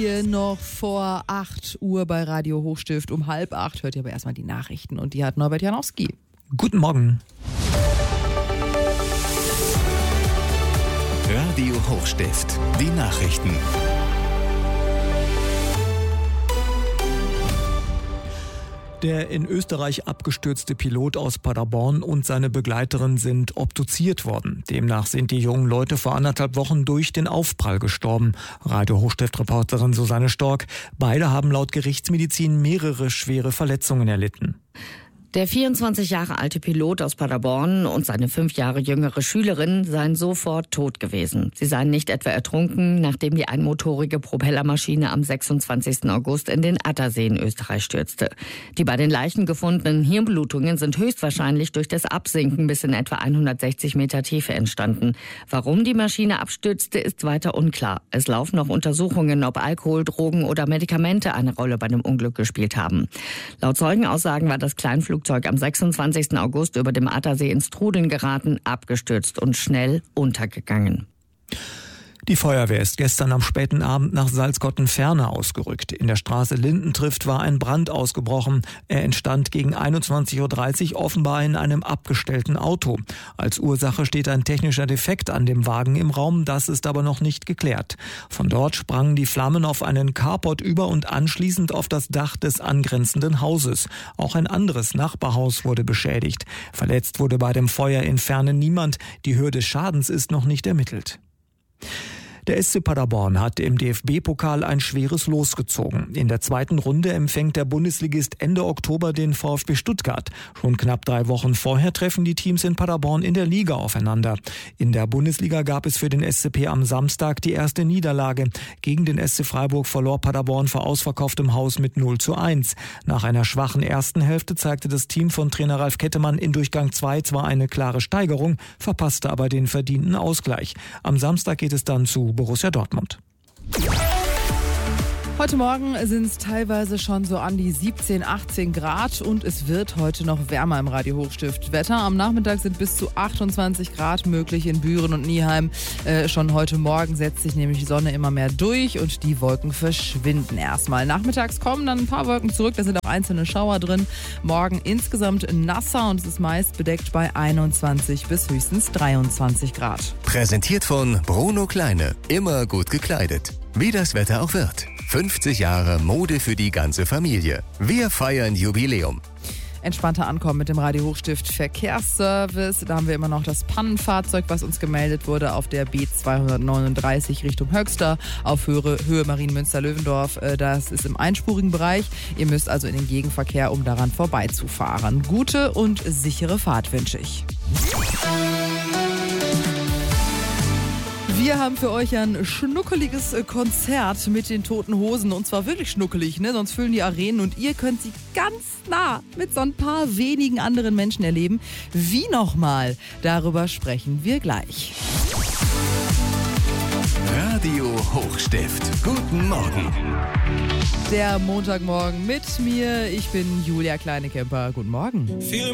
Hier noch vor 8 Uhr bei Radio Hochstift. Um 7:30 hört ihr aber erstmal die Nachrichten und die hat Norbert Janowski. Guten Morgen. Radio Hochstift, die Nachrichten. Der in Österreich abgestürzte Pilot aus Paderborn und seine Begleiterin sind obduziert worden. Demnach sind die jungen Leute vor 1,5 Wochen durch den Aufprall gestorben. Radio Hochstift-Reporterin Susanne Stork. Beide haben laut Gerichtsmedizin mehrere schwere Verletzungen erlitten. Der 24 Jahre alte Pilot aus Paderborn und seine 5 Jahre jüngere Schülerin seien sofort tot gewesen. Sie seien nicht etwa ertrunken, nachdem die einmotorige Propellermaschine am 26. August in den Attersee in Österreich stürzte. Die bei den Leichen gefundenen Hirnblutungen sind höchstwahrscheinlich durch das Absinken bis in etwa 160 Meter Tiefe entstanden. Warum die Maschine abstürzte, ist weiter unklar. Es laufen noch Untersuchungen, ob Alkohol, Drogen oder Medikamente eine Rolle bei dem Unglück gespielt haben. Laut Zeugenaussagen war das Kleinflugzeug am 26. August über dem Attersee ins Trudeln geraten, abgestürzt und schnell untergegangen. Die Feuerwehr ist gestern am späten Abend nach Salzgotten-Ferne ausgerückt. In der Straße Lindentrift war ein Brand ausgebrochen. Er entstand gegen 21:30 Uhr offenbar in einem abgestellten Auto. Als Ursache steht ein technischer Defekt an dem Wagen im Raum, das ist aber noch nicht geklärt. Von dort sprangen die Flammen auf einen Carport über und anschließend auf das Dach des angrenzenden Hauses. Auch ein anderes Nachbarhaus wurde beschädigt. Verletzt wurde bei dem Feuer in Ferne niemand. Die Höhe des Schadens ist noch nicht ermittelt. Der SC Paderborn hat im DFB-Pokal ein schweres Los gezogen. In der zweiten Runde empfängt der Bundesligist Ende Oktober den VfB Stuttgart. Schon knapp 3 Wochen vorher treffen die Teams in Paderborn in der Liga aufeinander. In der Bundesliga gab es für den SCP am Samstag die erste Niederlage. Gegen den SC Freiburg verlor Paderborn vor ausverkauftem Haus mit 0:1. Nach einer schwachen ersten Hälfte zeigte das Team von Trainer Ralf Kettemann in Durchgang 2 zwar eine klare Steigerung, verpasste aber den verdienten Ausgleich. Am Samstag geht es dann zu Borussia Dortmund. Heute Morgen sind es teilweise schon so an die 17, 18 Grad und es wird heute noch wärmer im Radio Hochstift. Wetter am Nachmittag sind bis zu 28 Grad möglich in Büren und Nieheim. Schon heute Morgen setzt sich nämlich die Sonne immer mehr durch und die Wolken verschwinden erstmal. Nachmittags kommen dann ein paar Wolken zurück, da sind auch einzelne Schauer drin. Morgen insgesamt nasser und es ist meist bedeckt bei 21 bis höchstens 23 Grad. Präsentiert von Bruno Kleine, immer gut gekleidet. Wie das Wetter auch wird. 50 Jahre Mode für die ganze Familie. Wir feiern Jubiläum. Entspannter Ankommen mit dem Radio Hochstift Verkehrsservice. Da haben wir immer noch das Pannenfahrzeug, was uns gemeldet wurde auf der B239 Richtung Höxter auf Höhe Marienmünster-Löwendorf. Das ist im einspurigen Bereich. Ihr müsst also in den Gegenverkehr, um daran vorbeizufahren. Gute und sichere Fahrt wünsche ich. Wir haben für euch ein schnuckeliges Konzert mit den Toten Hosen und zwar wirklich schnuckelig, ne? Sonst füllen die Arenen und ihr könnt sie ganz nah mit so ein paar wenigen anderen Menschen erleben. Wie nochmal? Darüber sprechen wir gleich. Radio Hochstift. Guten Morgen. Der Montagmorgen mit mir. Ich bin Julia Kleinekemper. Guten Morgen.